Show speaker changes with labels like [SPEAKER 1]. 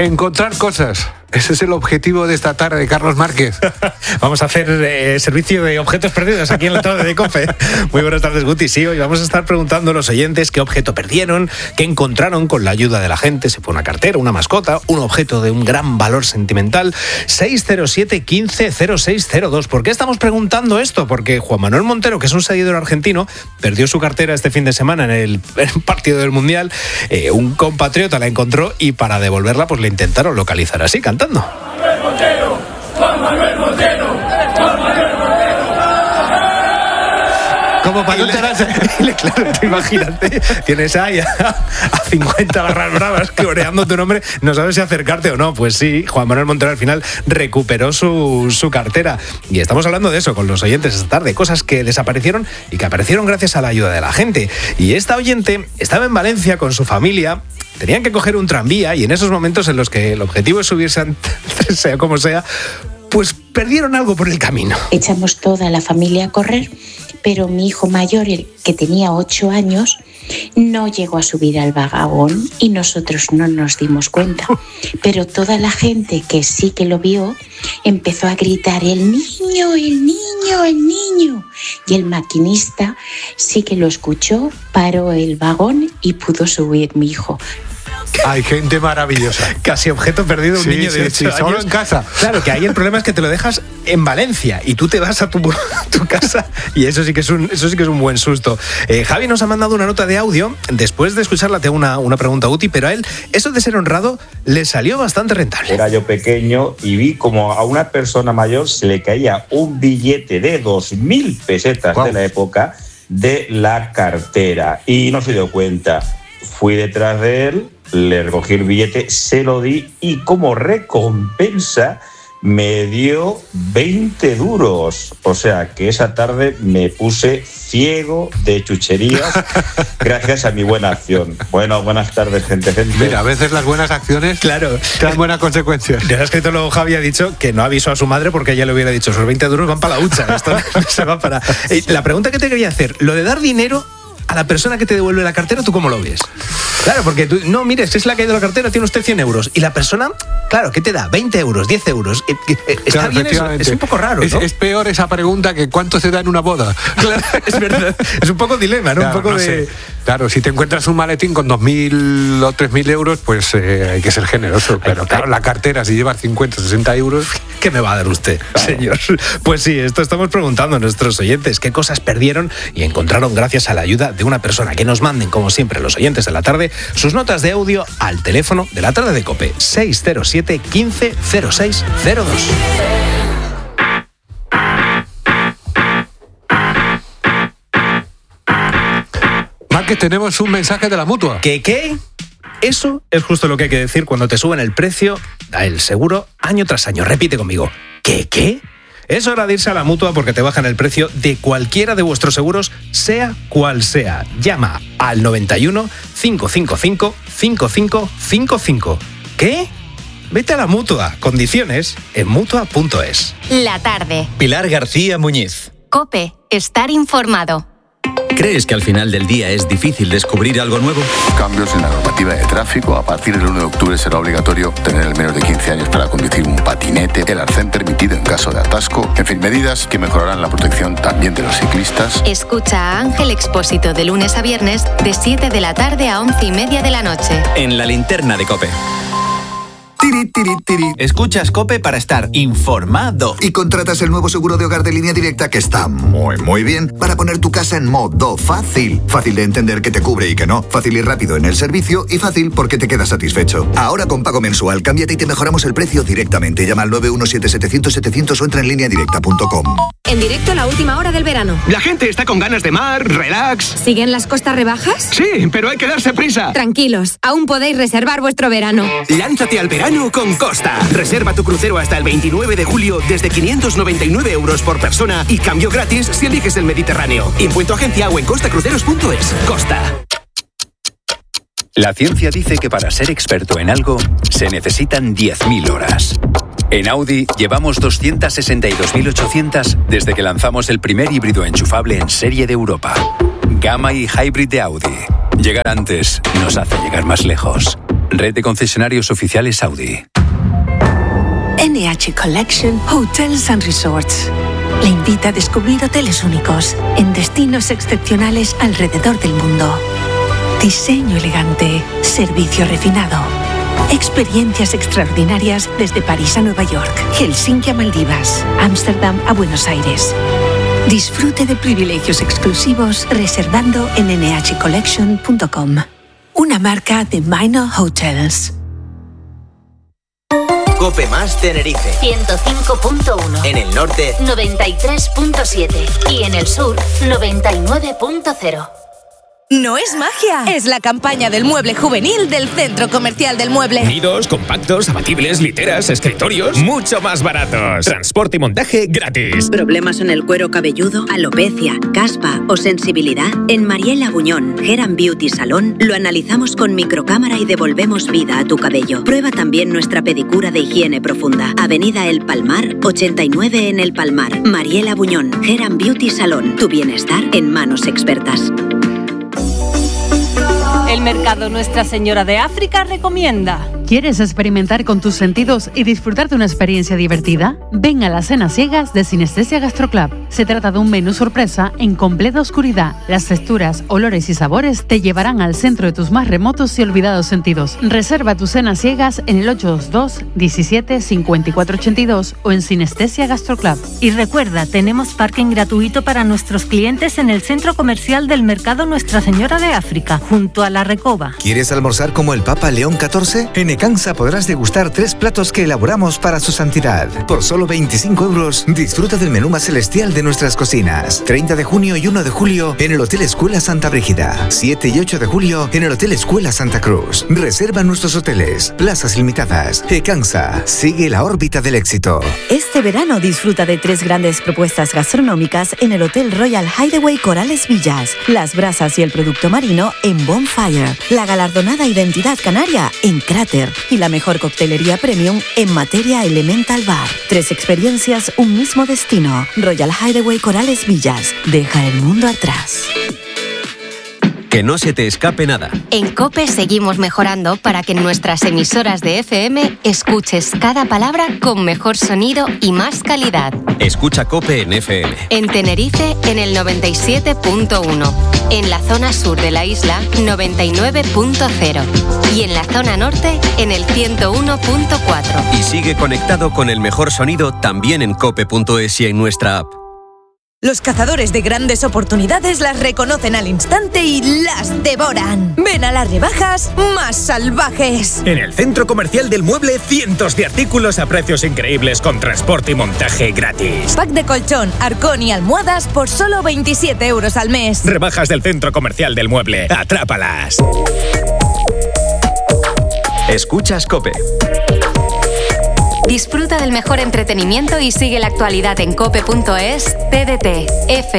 [SPEAKER 1] Encontrar cosas. Ese es el objetivo de esta tarde, Carlos Márquez.
[SPEAKER 2] Vamos a hacer servicio de objetos perdidos aquí en la tarde de COPE. Muy buenas tardes, Guti. Sí, hoy vamos a estar preguntando a los oyentes qué objeto perdieron, qué encontraron con la ayuda de la gente. Si fue una cartera, una mascota, un objeto de un gran valor sentimental. 607 15 0602. ¿Por qué estamos preguntando esto? Porque Juan Manuel Montero, que es un seguidor argentino, perdió su cartera este fin de semana en el partido del Mundial. Un compatriota la encontró y para devolverla pues le intentaron localizar así, cantando.
[SPEAKER 3] Juan Manuel Montero, Juan Manuel Montero, Juan Manuel Montero.
[SPEAKER 2] Como para no enterarse. Claro, tú imagínate, tienes ahí a 50 barras bravas coreando tu nombre, no sabes si acercarte o no. Pues sí, Juan Manuel Montero al final recuperó su cartera. Y estamos hablando de eso con los oyentes esta tarde, cosas que desaparecieron y que aparecieron gracias a la ayuda de la gente. Y esta oyente estaba en Valencia con su familia. Tenían que coger un tranvía y en esos momentos en los que el objetivo es subirse, sea como sea, pues perdieron algo por el camino.
[SPEAKER 4] Echamos toda la familia a correr, pero mi hijo mayor, el que tenía 8 años, no llegó a subir al vagón y nosotros no nos dimos cuenta. Pero toda la gente que sí que lo vio empezó a gritar: ¡el niño, el niño, el niño! Y el maquinista sí que lo escuchó, paró el vagón y pudo subir mi hijo.
[SPEAKER 1] Hay gente maravillosa.
[SPEAKER 2] Casi objeto perdido un niño de 8 años.
[SPEAKER 1] Solo en casa.
[SPEAKER 2] Claro, que ahí el problema es que te lo dejas en Valencia y tú te vas a tu casa y eso sí que es un buen susto. Javi nos ha mandado una nota de audio. Después de escucharla tengo una pregunta útil, pero a él eso de ser honrado le salió bastante rentable.
[SPEAKER 5] Era yo pequeño y vi como a una persona mayor se le caía un billete de 2.000 pesetas de la época de la cartera y no se dio cuenta. Fui detrás de él, le recogí el billete, se lo di y como recompensa me dio 20 duros. O sea que esa tarde me puse ciego de chucherías gracias a mi buena acción. Bueno, buenas tardes, gente.
[SPEAKER 1] Mira, a veces las buenas acciones traen buenas consecuencias.
[SPEAKER 2] Ya el escritólogo Javi ha dicho que no avisó a su madre porque ella le hubiera dicho: esos 20 duros van para la hucha. Esto no se va para... La pregunta que te quería hacer, lo de dar dinero a la persona que te devuelve la cartera, ¿tú cómo lo ves? Claro, porque tú, no, mire, si es la que ha ido la cartera, tiene usted 100 euros. Y la persona, claro, ¿qué te da? 20 euros, 10 euros. Está bien eso, es un poco raro, ¿no?
[SPEAKER 1] Es peor esa pregunta que ¿cuánto se da en una boda?
[SPEAKER 2] Claro, es verdad. Es un poco dilema, ¿no?
[SPEAKER 1] Claro,
[SPEAKER 2] un poco
[SPEAKER 1] no
[SPEAKER 2] de...
[SPEAKER 1] sé. Claro, si te encuentras un maletín con 2.000 o 3.000 euros, pues hay que ser generoso. Pero claro, la cartera, si llevas 50, 60 euros...
[SPEAKER 2] ¿Qué me va a dar usted, señor? Pues sí, esto estamos preguntando a nuestros oyentes. ¿Qué cosas perdieron y encontraron gracias a la ayuda de una persona? Que nos manden, como siempre, los oyentes de la tarde, sus notas de audio al teléfono de la tarde de COPE, 607 15 0602.
[SPEAKER 1] Márquez, tenemos un mensaje de la Mutua.
[SPEAKER 2] ¿Qué? Eso es justo lo que hay que decir cuando te suben el precio del seguro año tras año. Repite conmigo. ¿Qué? Es hora de irse a la Mutua porque te bajan el precio de cualquiera de vuestros seguros, sea cual sea. Llama al 91 555 5555. ¿Qué? Vete a la Mutua. Condiciones en Mutua.es.
[SPEAKER 6] La tarde.
[SPEAKER 7] Pilar García Muñiz.
[SPEAKER 6] COPE. Estar informado.
[SPEAKER 7] ¿Crees que al final del día es difícil descubrir algo nuevo?
[SPEAKER 8] Cambios en la normativa de tráfico. A partir del 1 de octubre será obligatorio tener el menos de 15 años para conducir un patinete, el arcén permitido en caso de atasco, en fin, medidas que mejorarán la protección también de los ciclistas.
[SPEAKER 6] Escucha a Ángel Expósito de lunes a viernes de 7 de la tarde a 11:30 de la noche.
[SPEAKER 7] En la linterna de COPE.
[SPEAKER 9] Escuchas COPE para estar informado.
[SPEAKER 10] Y contratas el nuevo seguro de hogar de Línea Directa que está muy bien para poner tu casa en modo fácil. Fácil de entender que te cubre y que no. Fácil y rápido en el servicio y fácil porque te quedas satisfecho. Ahora con pago mensual, cámbiate y te mejoramos el precio directamente. Llama al 917-700-700 o entra en lineadirecta.com.
[SPEAKER 11] En directo la última hora del verano.
[SPEAKER 12] La gente está con ganas de mar, relax.
[SPEAKER 11] ¿Siguen las costas rebajas?
[SPEAKER 12] Sí, pero hay que darse prisa.
[SPEAKER 11] Tranquilos, aún podéis reservar vuestro verano.
[SPEAKER 12] Lánzate al verano con Costa. Reserva tu crucero hasta el 29 de julio desde 599 euros por persona y cambio gratis si eliges el Mediterráneo. Impuesto agencia o en costacruceros.es. Costa.
[SPEAKER 13] La ciencia dice que para ser experto en algo se necesitan 10.000 horas. En Audi llevamos 262.800 desde que lanzamos el primer híbrido enchufable en serie de Europa. Gamma y Hybrid de Audi. Llegar antes nos hace llegar más lejos. Red de concesionarios oficiales Audi.
[SPEAKER 14] NH Collection Hotels and Resorts le invita a descubrir hoteles únicos en destinos excepcionales alrededor del mundo. Diseño elegante, servicio refinado, experiencias extraordinarias desde París a Nueva York, Helsinki a Maldivas, Ámsterdam a Buenos Aires. Disfrute de privilegios exclusivos reservando en nhcollection.com. Una marca de Minor Hotels.
[SPEAKER 15] Cope Más Tenerife
[SPEAKER 16] 105.1.
[SPEAKER 15] En el norte
[SPEAKER 16] 93.7 y en el sur 99.0.
[SPEAKER 17] No es magia, es la campaña del mueble juvenil del Centro Comercial del Mueble.
[SPEAKER 18] Nidos, compactos, abatibles, literas, escritorios, mucho más baratos. Transporte y montaje gratis.
[SPEAKER 19] ¿Problemas en el cuero cabelludo, alopecia, caspa o sensibilidad? En Mariela Buñón, Hair and Beauty Salón, lo analizamos con microcámara y devolvemos vida a tu cabello. Prueba también nuestra pedicura de higiene profunda. Avenida El Palmar, 89 en El Palmar. Mariela Buñón, Hair and Beauty Salón. Tu bienestar en manos expertas.
[SPEAKER 20] El Mercado Nuestra Señora de África recomienda.
[SPEAKER 21] ¿Quieres experimentar con tus sentidos y disfrutar de una experiencia divertida? Ven a las cenas ciegas de Sinestesia Gastroclub. Se trata de un menú sorpresa en completa oscuridad. Las texturas, olores y sabores te llevarán al centro de tus más remotos y olvidados sentidos. Reserva tus cenas ciegas en el 822 17 54 82 o en Sinestesia Gastroclub.
[SPEAKER 20] Y recuerda, tenemos parking gratuito para nuestros clientes en el centro comercial del Mercado Nuestra Señora de África, junto a la Recoba.
[SPEAKER 22] ¿Quieres almorzar como el Papa León XIV? En Ecansa podrás degustar 3 platos que elaboramos para su santidad. Por solo 25 euros, disfruta del menú más celestial de nuestras cocinas. 30 de junio y 1 de julio en el Hotel Escuela Santa Brígida. 7 y 8 de julio en el Hotel Escuela Santa Cruz. Reserva nuestros hoteles. Plazas limitadas. Ecansa. Sigue la órbita del éxito.
[SPEAKER 23] Este verano disfruta de 3 grandes propuestas gastronómicas en el Hotel Royal Hideaway Corales Villas. Las brasas y el producto marino en Bonfire. La galardonada identidad canaria en Cráter. Y la mejor coctelería premium en Materia Elemental Bar. 3 experiencias, un mismo destino. Royal Hideaway Corales Villas. Deja el mundo atrás.
[SPEAKER 24] Que no se te escape nada.
[SPEAKER 6] En COPE seguimos mejorando para que en nuestras emisoras de FM escuches cada palabra con mejor sonido y más calidad.
[SPEAKER 24] Escucha COPE en FM.
[SPEAKER 6] En Tenerife, en el 97.1. En la zona sur de la isla, 99.0. Y en la zona norte, en el 101.4.
[SPEAKER 24] Y sigue conectado con el mejor sonido también en cope.es y en nuestra app.
[SPEAKER 17] Los cazadores de grandes oportunidades las reconocen al instante y las devoran. Ven a las rebajas más salvajes.
[SPEAKER 18] En el Centro Comercial del Mueble, cientos de artículos a precios increíbles con transporte y montaje gratis.
[SPEAKER 17] Pack de colchón, arcón y almohadas por solo 27 euros al mes.
[SPEAKER 18] Rebajas del Centro Comercial del Mueble. ¡Atrápalas!
[SPEAKER 24] Escuchas COPE.
[SPEAKER 6] Disfruta del mejor entretenimiento y sigue la actualidad en cope.es, TDT, F